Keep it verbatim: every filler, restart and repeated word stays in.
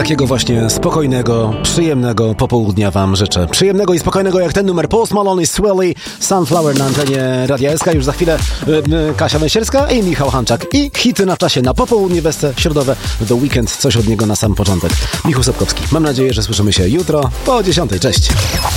Takiego właśnie spokojnego, przyjemnego popołudnia wam życzę. Przyjemnego i spokojnego jak ten numer Post Malone i Swelly, Sunflower na antenie Radia S K. Już za chwilę y, Kasia Węsierska i Michał Hanczak. I hity na czasie na popołudnie, wesce środowe, do weekend, coś od niego na sam początek. Michał Sapkowski. Mam nadzieję, że słyszymy się jutro po dziesiątej. Cześć.